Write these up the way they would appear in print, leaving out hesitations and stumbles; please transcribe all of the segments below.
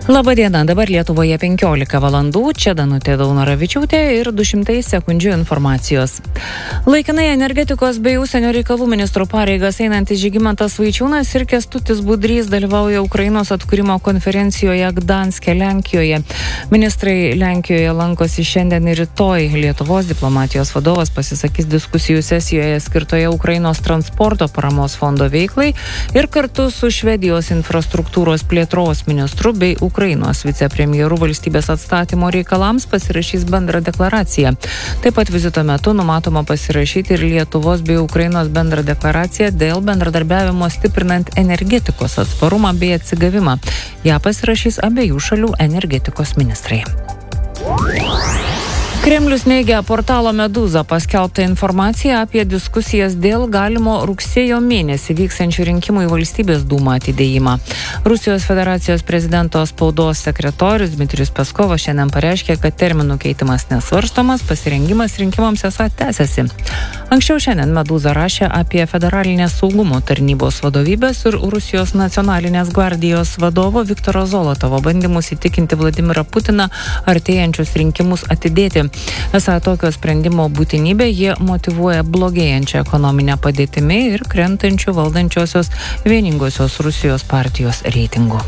Labadiena, dabar Lietuvoje 15 valandų, čia Danutė Daunoravičiūtė ir 200 sekundžių informacijos. Laikinai energetikos bei užsienio reikalų ministro pareigas einantis Žygimantas Vaičiūnas ir Kęstutis Budrys dalyvauja Ukrainos atkūrimo konferencijoje Gdanske, Lenkijoje. Ministrai Lenkijoje lankosi šiandien ir rytoj. Lietuvos diplomatijos vadovas pasisakys diskusijų sesijoje skirtoje Ukrainos transporto paramos fondo veiklai ir kartu su Švedijos infrastruktūros plėtros ministru bei Ukrainos vicepremjeru valstybės atstatymo reikalams pasirašys bendrą deklaraciją. Taip pat vizito metu numatoma pasirašyti ir Lietuvos bei Ukrainos bendrą deklaraciją dėl bendradarbiavimo stiprinant energetikos atsparumą bei atsigavimą. Ja pasirašys abiejų šalių energetikos ministrai. Kremlius neigia portalo Meduza paskelbtą informaciją apie diskusijas dėl galimo rugsėjo mėnesį vyksiančių rinkimų į Valstybės dūmą atidėjimą. Rusijos federacijos prezidento spaudos sekretorius Dmitrijus Peskovas šiandien pareiškė, kad terminų keitimas nesvarstomas, pasirengimas rinkimams esą tęsiasi. Anksčiau šiandien Meduza rašė apie federalinės saugumo tarnybos vadovybės ir Rusijos nacionalinės gvardijos vadovo Viktoro Zolotovo bandymus įtikinti Vladimirą Putiną artėjančius rinkimus atidėti. Esą tokio sprendimo būtinybė jie motyvuoja blogėjančią ekonominę padėtimi ir krentančių valdančiosios vieningosios Rusijos partijos reitingų.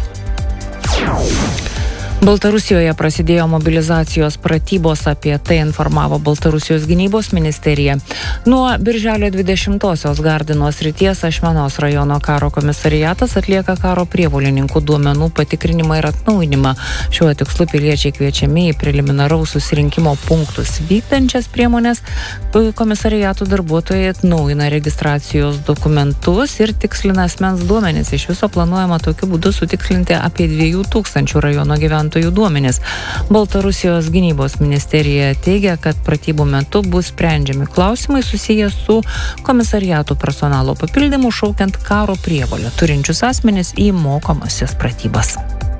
Baltarusijoje prasidėjo mobilizacijos pratybos, apie tai informavo Baltarusijos gynybos ministerija. Nuo birželio 20-osios Gardino srities Ašmenos rajono karo komisariatas atlieka karo prievolininkų duomenų patikrinimą ir atnaujinimą. Šiuo tikslu piliečiai kviečiami į preliminaraus susirinkimo punktus vykdančias priemonės. Komisariatų darbuotojai atnaujina registracijos dokumentus ir tikslina asmens duomenis. Iš viso planuojama tokiu būdu sutikslinti apie 2000 rajono gyventojų duomenis. Baltarusijos gynybos ministerija teigia, kad pratybų metu bus sprendžiami klausimai susiję su komisariatų personalo papildymu, šaukiant karo prievolę turinčius asmenis į mokomasias pratybas.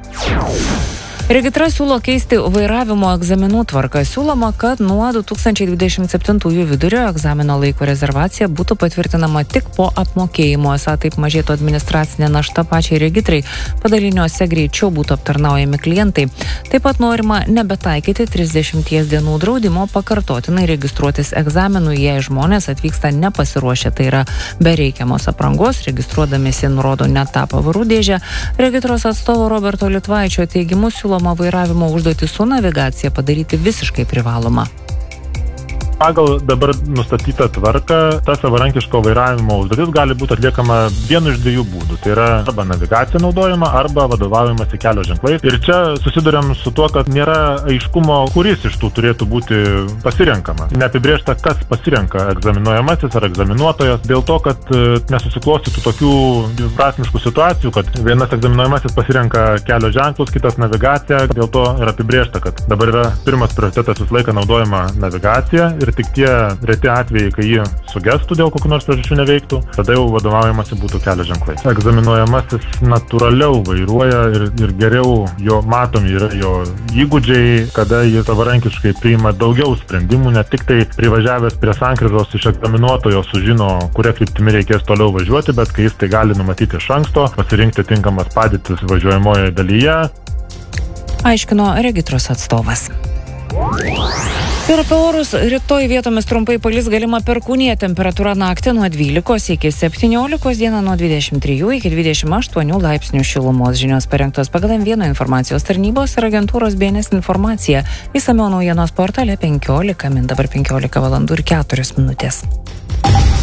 Regitra siūlo keisti vairavimo egzaminų tvarką. Siūloma, kad nuo 2027 vidurio egzamino laiko rezervacija būtų patvirtinama tik po apmokėjimo. Esą taip mažėtų administracinė našta pačiai regitrai. Padaliniuose greičiau būtų aptarnaujami klientai. Taip pat norima nebetaikyti 30 dienų draudimo pakartotinai registruotis egzaminų, jei žmonės atvyksta nepasiruošę, tai yra be reikiamos aprangos, registruodamiesi nurodo ne tą pavarų dėžę. Regitros atstovo Roberto Litvaičio teigimu siūlo vairavimo užduotį su navigacija padaryti visiškai privaloma. Pagal dabar nustatytą tvarką, ta savarankiško vairavimo užduotis gali būti atliekama vienu iš dviejų būdų. Tai yra arba navigacija naudojama, arba vadovavimas į kelio ženklais. Ir čia susiduriam su tuo, kad nėra aiškumo, kuris iš tų turėtų būti pasirenkama. Neapibrėžta, kas pasirenka egzaminuojamasis ar egzaminuotojas, dėl to, kad nesusiklostytų tokių prasmiškų situacijų, kad vienas egzaminuojamasis pasirenka kelio ženklus, kitas navigaciją. Dėl to yra apibrėžta, kad dabar yra pirmas prioritetas visą laiką naudojama navigacija ir tik tie reti atvejai, kai jį sugestų dėl kokių nors priežasčių neveiktų, tada jau vadovaujamasi būtų kelio ženklai. Egzaminuojamasis natūraliau vairuoja ir geriau jo matomi yra jo įgūdžiai, kada jis savarankiškai priima daugiau sprendimų, ne tik tai privažiavęs prie sankryžos iš egzaminuotojo sužino, kuria kryptimi reikės toliau važiuoti, bet kai jis tai gali numatyti iš anksto, pasirinkti tinkamas padėtis važiuojamojoje dalyje. Aiškino regitros atstovas. Ir apie orus, rytoj vietomis trumpai palis galima perkūnija, temperatūra naktį nuo 12 iki 17, dieną nuo 23 iki 28 laipsnių šilumos. Žinios parengtos pagal M1 informacijos tarnybos ir agentūros BNS informacija. Išsamiau naujienos portale 15 min, dabar 15 valandų ir 4 minutės.